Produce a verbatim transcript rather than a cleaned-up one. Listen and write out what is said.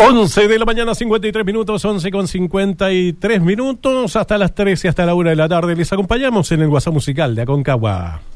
once de la mañana, cincuenta y tres minutos, once con cincuenta y tres minutos, hasta las trece, hasta la una de la tarde. Les acompañamos en el WhatsApp musical de Aconcagua.